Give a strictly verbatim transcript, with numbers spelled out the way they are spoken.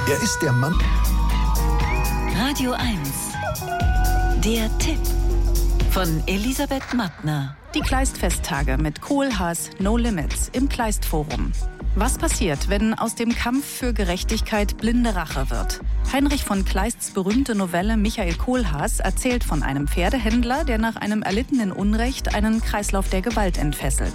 Er ist der Mann. Radio eins. Der Tipp von Elisabeth Mattner. Die Kleist-Festtage mit Kohlhaas No Limits im Kleist-Forum. Was passiert, wenn aus dem Kampf für Gerechtigkeit blinde Rache wird? Heinrich von Kleists berühmte Novelle Michael Kohlhaas erzählt von einem Pferdehändler, der nach einem erlittenen Unrecht einen Kreislauf der Gewalt entfesselt.